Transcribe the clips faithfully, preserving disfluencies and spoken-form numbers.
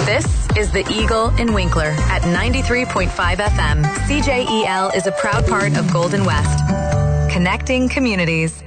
This is the Eagle in Winkler at ninety-three point five F M. C J E L is a proud part of Golden West. Connecting communities.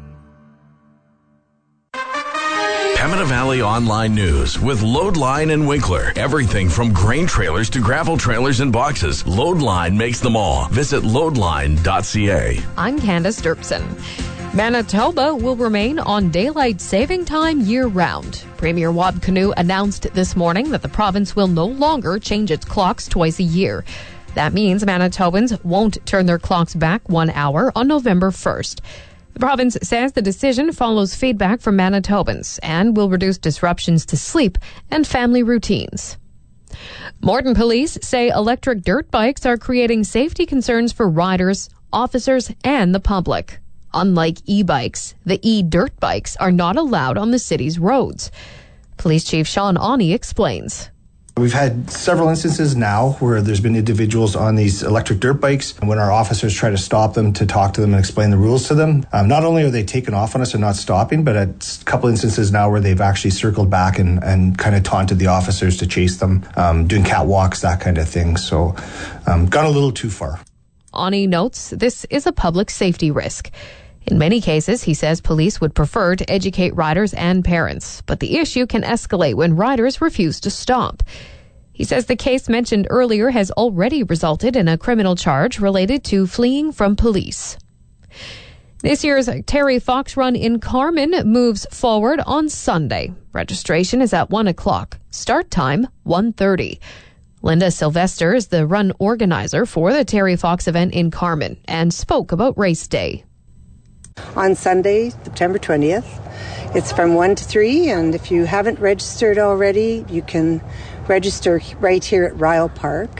Pembina Valley Online News with Loadline and Winkler. Everything from grain trailers to gravel trailers and boxes. Loadline makes them all. Visit loadline dot c a. I'm Candace Dirksen. Manitoba will remain on daylight saving time year-round. Premier Wab Kinew announced this morning that the province will no longer change its clocks twice a year. That means Manitobans won't turn their clocks back one hour on November first. The province says the decision follows feedback from Manitobans and will reduce disruptions to sleep and family routines. Morton police say electric dirt bikes are creating safety concerns for riders, officers, and the public. Unlike e-bikes, the e-dirt bikes are not allowed on the city's roads. Police Chief Sean Awney explains. We've had several instances now where there's been individuals on these electric dirt bikes, and when our officers try to stop them to talk to them and explain the rules to them, um, not only are they taken off on us and not stopping, but a couple instances now where they've actually circled back and, and kind of taunted the officers to chase them, um, doing catwalks, that kind of thing. So um, gone a little too far. Awney notes this is a public safety risk. In many cases, he says police would prefer to educate riders and parents, but the issue can escalate when riders refuse to stop. He says the case mentioned earlier has already resulted in a criminal charge related to fleeing from police. This year's Terry Fox Run in Carman moves forward on Sunday. Registration is at one o'clock. Start time, one thirty. Linda Sylvester is the run organizer for the Terry Fox event in Carman and spoke about race day. On Sunday, September twentieth. It's from one to three, and if you haven't registered already, you can register right here at Ryle Park.